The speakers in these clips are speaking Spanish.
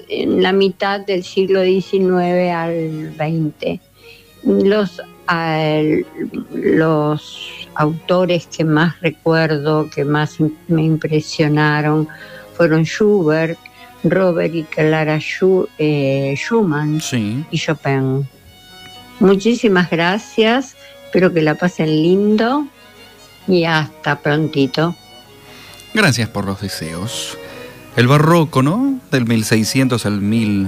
en la mitad del siglo XIX al XX. Los autores que más recuerdo, que más me impresionaron, fueron Schubert, Robert y Clara Schumann, sí, y Chopin. Muchísimas gracias, espero que la pasen lindo y hasta prontito. Gracias por los deseos. El barroco, ¿no? Del 1600 al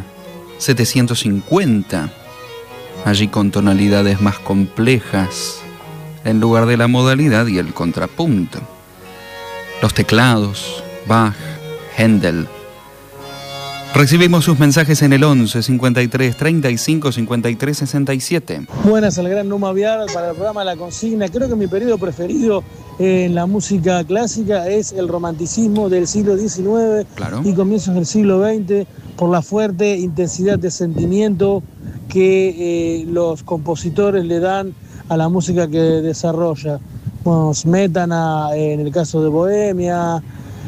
1750. Allí con tonalidades más complejas, en lugar de la modalidad y el contrapunto. Los teclados, Bach, Händel. Recibimos sus mensajes en el 11 53 35 53 67. Buenas al gran Numa Vial para el programa La Consigna. Creo que mi periodo preferido en la música clásica es el romanticismo del siglo XIX, claro, y comienzos del siglo XX, por la fuerte intensidad de sentimiento que los compositores le dan a la música que desarrolla. Bueno, Smetana en el caso de Bohemia,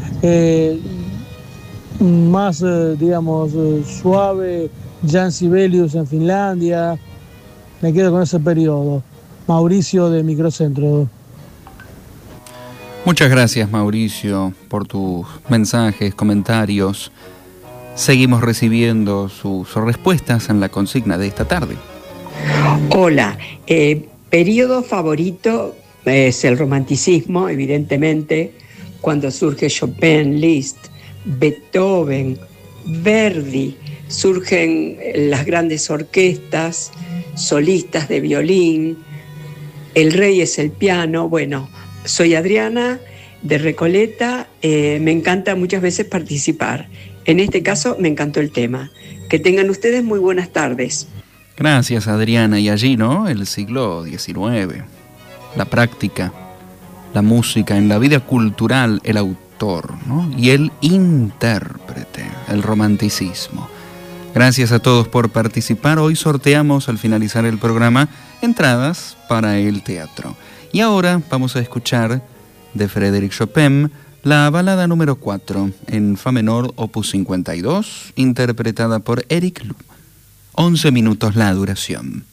más, suave, Jan Sibelius en Finlandia. Me quedo con ese periodo. Mauricio de Microcentro. Muchas gracias, Mauricio, por tus mensajes, comentarios. Seguimos recibiendo sus respuestas en la consigna de esta tarde. Hola, periodo favorito es el romanticismo, evidentemente, cuando surge Chopin, Liszt, Beethoven, Verdi, surgen las grandes orquestas, solistas de violín, el rey es el piano. Bueno, soy Adriana de Recoleta, me encanta muchas veces participar. En este caso me encantó el tema. Que tengan ustedes muy buenas tardes. Gracias, Adriana. Y allí, ¿no? El siglo XIX, la práctica, la música, en la vida cultural, el autor, ¿no? Y el intérprete, el romanticismo. Gracias a todos por participar. Hoy sorteamos, al finalizar el programa, entradas para el teatro. Y ahora vamos a escuchar de Frédéric Chopin la balada número 4 en fa menor, opus 52, interpretada por Eric Lü. 11 minutos la duración.